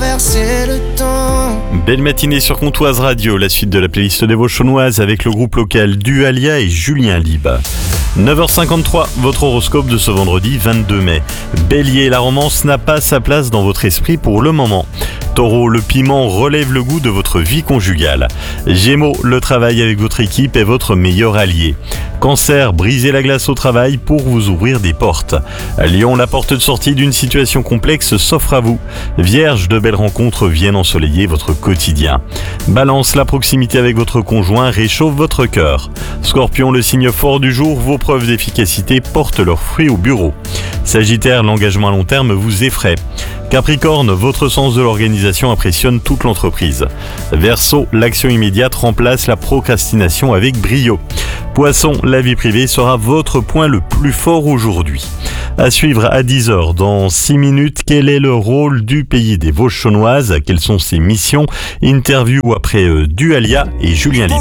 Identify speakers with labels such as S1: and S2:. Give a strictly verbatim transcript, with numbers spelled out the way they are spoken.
S1: traverser le temps.
S2: Belle matinée sur Comtoise Radio, la suite de la playlist des Vauchonnoises avec le groupe local Dualia et Julien Lib. neuf heures cinquante-trois, votre horoscope de ce vendredi vingt-deux mai. Bélier, la romance n'a pas sa place dans votre esprit pour le moment. Taureau, le piment relève le goût de votre vie conjugale. Gémeaux, le travail avec votre équipe est votre meilleur allié. Cancer, brisez la glace au travail pour vous ouvrir des portes. Lion, la porte de sortie d'une situation complexe s'offre à vous. Vierge, de belles rencontres viennent ensoleiller votre quotidien. Balance, la proximité avec votre conjoint réchauffe votre cœur. Scorpion, le signe fort du jour, vos preuves d'efficacité portent leurs fruits au bureau. Sagittaire, l'engagement à long terme vous effraie. Capricorne, votre sens de l'organisation impressionne toute l'entreprise. Verseau, l'action immédiate remplace la procrastination avec brio. Poisson, la vie privée sera votre point le plus fort aujourd'hui. À suivre à dix heures dans six minutes, quel est le rôle du pays des Vauchonnoises? Quelles sont ses missions? Interview après euh, Dualia et Julien Lib.